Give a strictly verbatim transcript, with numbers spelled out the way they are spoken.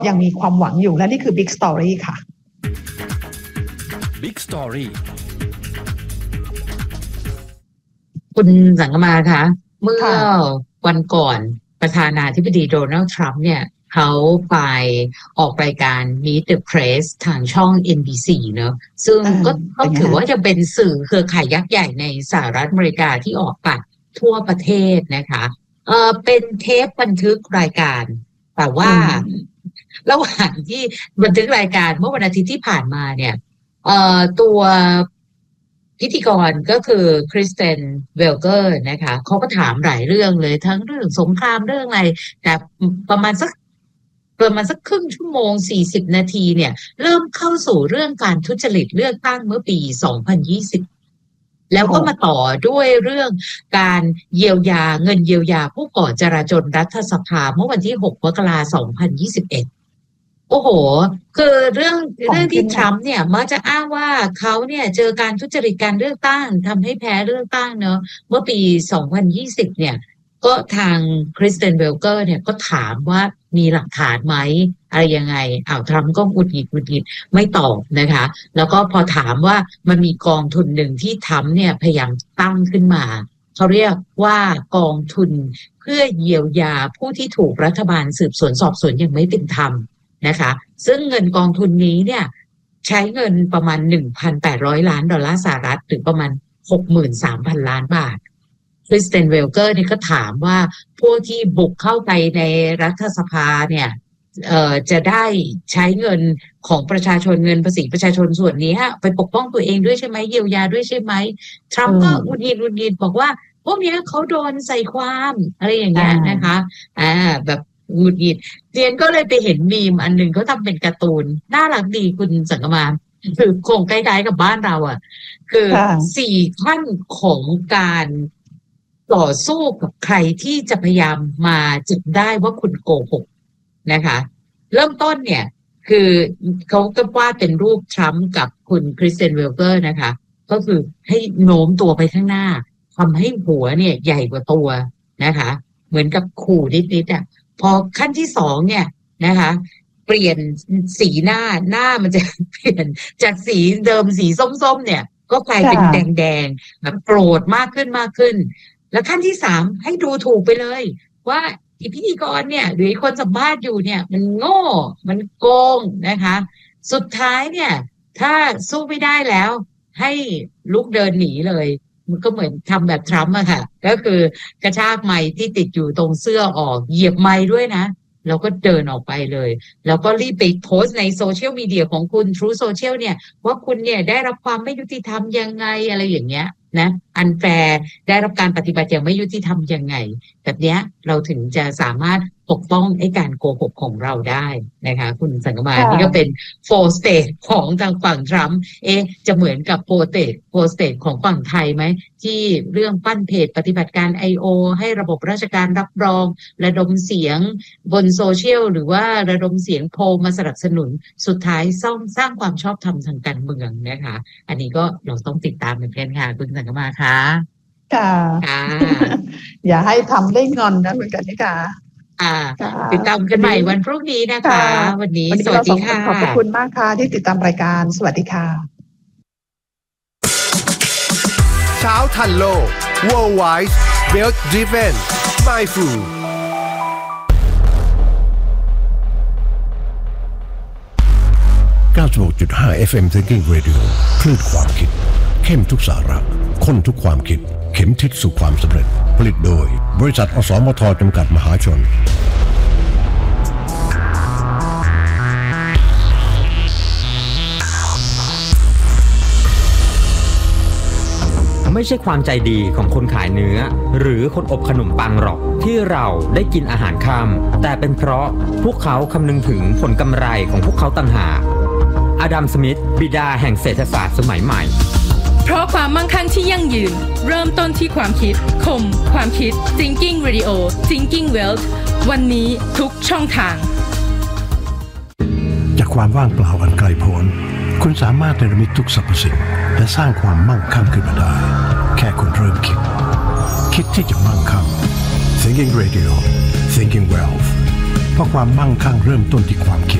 ยังมีความหวังอยู่และนี่คือ Big Story ค่ะ Big Story คุณสังกมาคะเมื่อวันก่อนประธานาธิบดีโดนัลด์ทรัมป์เนี่ยเขาไปออกรายการ Meet the Press ทางช่อง เอ็น บี ซี เนอะซึ่งก็ก็ถือว่าจะเป็นสื่อเครือข่ายยักษ์ใหญ่ในสหรัฐอเมริกาที่ออกปัดทั่วประเทศนะคะเออเป็นเทปบันทึกรายการแต่ว่าระหว่างที่บันทึกรายการเมื่อวันอาทิตย์ที่ผ่านมาเนี่ยเอ่อตัวพิธีกรก็คือคริสเตนเวลเกอร์นะคะเขาก็ถามหลายเรื่องเลยทั้งเรื่องสงครามเรื่องอะไรแต่ประมาณสักประมาณสักครึ่งชั่วโมงสี่สิบนาทีเนี่ยเริ่มเข้าสู่เรื่องการทุจริตเลือกตั้งเมื่อปีสองพันยี่สิบแล้วก็มาต่อด้วยเรื่องการเยียวยาเงินเยียวยาผู้ก่อจราจรรัฐสภาเมื่อวันที่หกมกราคมสองพันยี่สิบเอ็ดโอ้โหคือเรื่องเรื่องที่ทรัมป์เนี่ยมักจะอ้างว่าเขาเนี่ยเจอการทุจริตการเลือกตั้งทำให้แพ้เลือกตั้งเนอะเมื่อปีสองพันยี่สิบเนี่ยก็ทางคริสเตนเวลเกอร์เนี่ยก็ถามว่ามีหลักฐานไหมอะไรยังไงอ้าวทรัมป์ก็หงุดหงิดหงุดหงิดไม่ตอบนะคะแล้วก็พอถามว่ามันมีกองทุนหนึ่งที่ทรัมป์เนี่ยพยายามตั้งขึ้นมาเขาเรียกว่ากองทุนเพื่อเยียวยาผู้ที่ถูกรัฐบาลสืบสวนสอบสวนอย่างไม่เป็นธรรมนะคะซึ่งเงินกองทุนนี้เนี่ยใช้เงินประมาณ หนึ่งพันแปดร้อย ล้านดอลลาร์สหรัฐหรือประมาณ หกหมื่นสามพัน ล้านบาทคริสเตนเวลเกอร์เนี่ยก็ถามว่าพวกที่บุกเข้าไปในรัฐสภาเนี่ยเอ่อจะได้ใช้เงินของประชาชนเงินภาษีประชาชนส่วนนี้ไปปกป้องตัวเองด้วยใช่ไหมเยียวยาด้วยใช่ไหมทรัมป์ก็อุดหงิดอุดหงิดบอกว่าพวกนี้เขาโดนใส่ความอะไรอย่างเงี้ยนะคะอ่าแบบหงุดหงิดเรียนก็เลยไปเห็นมีมอันหนึ่งเขาทำเป็นการ์ตูนน่ารักดีคุณสังกมาคือโครงใกล้ๆกับบ้านเราอ่ะคือสี่ขั้นของการต่อสู้กับใครที่จะพยายามมาจับได้ว่าคุณโกหกนะคะเริ่มต้นเนี่ยคือเขาก็วาดเป็นรูปทรัมป์กับคุณคริสเตนเวลเกอร์นะคะก็คือให้โน้มตัวไปข้างหน้าทำให้หัวเนี่ยใหญ่กว่าตัวนะคะเหมือนกับขู่นิดๆอ่ะพอขั้นที่สองเนี่ยนะคะเปลี่ยนสีหน้าหน้ามันจะเปลี่ยนจากสีเดิมสีส้มๆเนี่ยก็กลายเป็นแดงๆแบบโกรธมากขึ้นมากขึ้นแล้วขั้นที่สามให้ดูถูกไปเลยว่าอีพิธีกรเนี่ยหรือคนสัมภาษณ์อยู่เนี่ยมันโง่มันโกงนะคะสุดท้ายเนี่ยถ้าสู้ไม่ได้แล้วให้ลุกเดินหนีเลยมันก็เหมือนทำแบบทรัมป์อะค่ะก็คือกระชากไมค์ที่ติดอยู่ตรงเสื้อออกเหยียบไมค์ด้วยนะแล้วก็เดินออกไปเลยแล้วก็รีบไปโพสต์ในโซเชียลมีเดียของคุณ True Social เนี่ยว่าคุณเนี่ยได้รับความไม่ยุติธรรมยังไงอะไรอย่างเงี้ยนะอันแฟร์ได้รับการปฏิบัติอย่างไม่ยุติธรรมยังไงแบบเนี้ยเราถึงจะสามารถปกป้องไอ้การโกหกของเราได้นะคะคุณสังกมานี่ก็เป็นโฟร์สเตทของทางฝั่งทรัมป์เอ๊ะจะเหมือนกับโฟร์สเตทโฟร์สเตทของฝั่งไทยไหมที่เรื่องปั้นเพจปฏิบัติการ ไอ โอ ให้ระบบราชการรับรองระดมเสียงบนโซเชียลหรือว่าระดมเสียงโพลมาสนับสนุนสุดท้ายสร้างสร้างความชอบธรรมทางการเมืองนะคะอันนี้ก็เราต้องติดตามเหมือนกันค่ะคุณสังกมาค่ะค่ะอย่าให้ทำได้งอนนะคุณกันนิกาติดตามกันใหม่วันพรุ่งนี้นะคะวันนี้สวัสดีค่ะขอบคุณมากค่ะที่ติดตามรายการสวัสดีค่ะเช้าทันโลก Worldwide Wealth Driven Mindful เก้าสิบหกจุดห้า เอฟ เอ็ม Thinking Radio คลื่นความคิดเข้มทุกสาระข้นทุกความคิดเข็มทิศสู่ความสำเร็จผลิตโดยบริษัทอสมทจำกัดมหาชนไม่ใช่ความใจดีของคนขายเนื้อหรือคนอบขนมปังหรอกที่เราได้กินอาหารค่ำแต่เป็นเพราะพวกเขาคำนึงถึงผลกำไรของพวกเขาต่างหากอดัม สมิธบิดาแห่งเศรษฐศาสตร์สมัยใหม่เพราะความมั่งคั่งที่ยั่งยืนเริ่มต้นที่ความคิดคมความคิด Thinking Radio Thinking Wealth วันนี้ทุกช่องทางจากความว่างเปล่าอันไกลโพ้นคุณสามารถเนรมิตทุกสรรพสิ่งและสร้างความมั่งคั่งขึ้นมาได้แค่คุณเริ่มคิดคิดที่จะมั่งคั่ง Thinking Radio Thinking Wealth เพราะความมั่งคั่งเริ่มต้นที่ความคิด